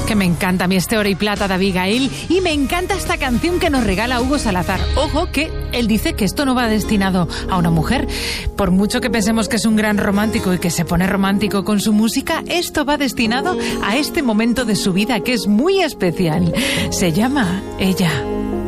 Que me encanta mi este Oro y Plata de Abigail, y me encanta esta canción que nos regala Hugo Salazar. Ojo que él dice que esto no va destinado a una mujer. Por mucho que pensemos que es un gran romántico y que se pone romántico con su música, esto va destinado a este momento de su vida que es muy especial. Se llama Ella.